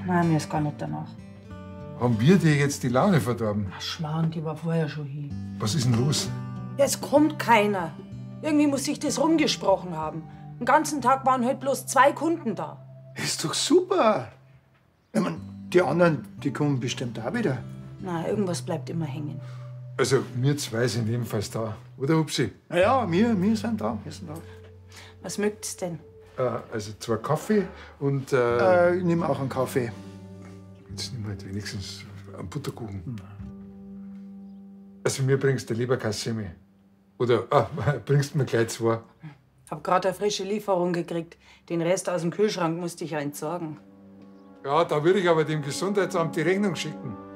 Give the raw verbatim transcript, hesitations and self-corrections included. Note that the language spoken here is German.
Nein, mir ist gar nicht danach. Haben wir dir jetzt die Laune verdorben? Ach, Schmarrn, die war vorher schon hier. Was ist denn los? Ja, es kommt keiner. Irgendwie muss sich das rumgesprochen haben. Den ganzen Tag waren heute bloß zwei Kunden da. Ist doch super. Ich mein, die anderen, die kommen bestimmt auch wieder. Na, irgendwas bleibt immer hängen. Also, wir zwei sind ebenfalls da. Oder, Upsi? Na ja, wir, wir sind da. Wir sind da. Was mögt's denn? Äh, also zwei Kaffee und... Äh, Äh, ich nehme auch einen Kaffee. Jetzt nehmen wir halt wenigstens einen Butterkuchen. Hm. Also mir bringst du lieber keine Semmel. Oder ah, bringst mir gleich zwei. Hab gerade eine frische Lieferung gekriegt. Den Rest aus dem Kühlschrank musste ich ja entsorgen. Ja, da würde ich aber dem Gesundheitsamt die Rechnung schicken.